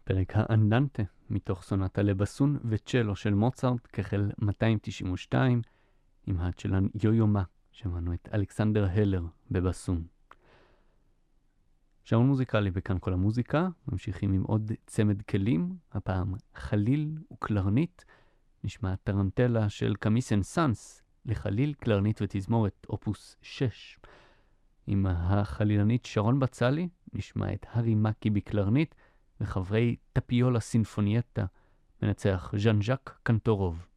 פרק האנדנטה מתוך סונטה לבסון וצ'לו של מוצרט כחל 292 עם הצ'לן יו-יומה, שמענו את אלכסנדר הלר בבסון. שעון מוזיקלי וכאן כל המוזיקה, ממשיכים עם עוד צמד כלים, הפעם חליל וקלרנית, נשמע טרנטלה של קמיסן סאנס לחליל, קלרנית ותזמורת אופוס 6. עם החלילנית שרון בצלי נשמע את הרי מקי בקלרנית וחברי טפיולה סינפונייטה מנצח ז'אן ז'אק קנטורוב.